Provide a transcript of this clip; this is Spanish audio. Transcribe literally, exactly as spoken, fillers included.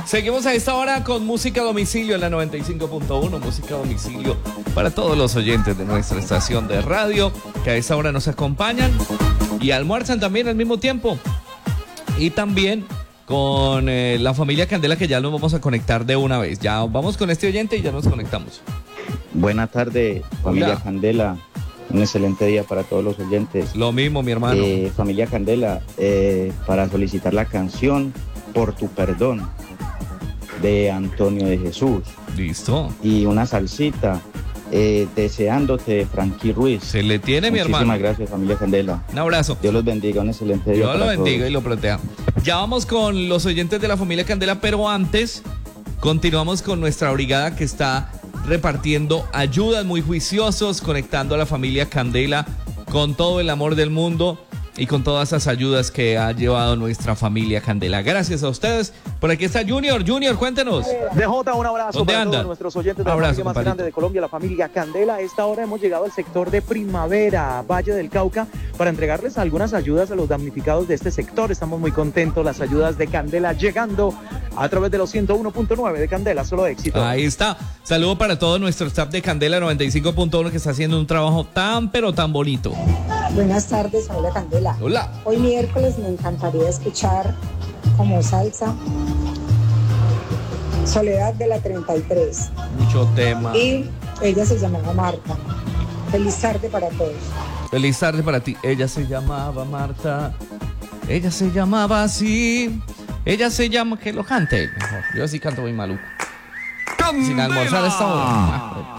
Seguimos a esta hora con música a domicilio en la noventa y cinco punto uno, música a domicilio para todos los oyentes de nuestra estación de radio que a esta hora nos acompañan y almuerzan también al mismo tiempo. Y también con eh, la familia Candela, que ya nos vamos a conectar de una vez. Ya vamos con este oyente y ya nos conectamos. Buenas tardes, familia Hola. Candela. Un excelente día para todos los oyentes. Lo mismo, mi hermano. Eh, familia Candela, eh, para solicitar la canción Por tu perdón de Antonio de Jesús. Listo. Y una salsita, eh, Deseándote de Frankie Ruiz. Se le tiene, mi hermano. Muchísimas gracias, familia Candela. Un abrazo. Dios los bendiga, un excelente día. Dios lo para bendiga todos. y lo proteja. Ya vamos con los oyentes de la familia Candela, pero antes continuamos con nuestra brigada que está repartiendo ayudas, muy juiciosos, conectando a la familia Candela con todo el amor del mundo y con todas esas ayudas que ha llevado nuestra familia Candela. Gracias a ustedes. Por aquí está Junior. Junior, cuéntenos. D J, un abrazo ¿Dónde para anda? todos nuestros oyentes de Abrazo, la familia más compadrito. grande de Colombia, la familia Candela. A esta hora hemos llegado al sector de Primavera, Valle del Cauca, para entregarles algunas ayudas a los damnificados de este sector. Estamos muy contentos, las ayudas de Candela llegando a través de los ciento uno punto nueve de Candela, solo éxito. Ahí está. Saludo para todo nuestro staff de Candela noventa y cinco punto uno que está haciendo un trabajo tan pero tan bonito. Buenas tardes, familia Candela. Hola. Hoy miércoles me encantaría escuchar como salsa Soledad de la treinta y tres. Mucho tema. Y ella se llamaba Marta. Feliz tarde para todos. Feliz tarde para ti. Ella se llamaba Marta. Ella se llamaba así. Ella se llama... Que lo cante. Mejor. Yo sí canto muy maluco. Sin almorzar esta hora.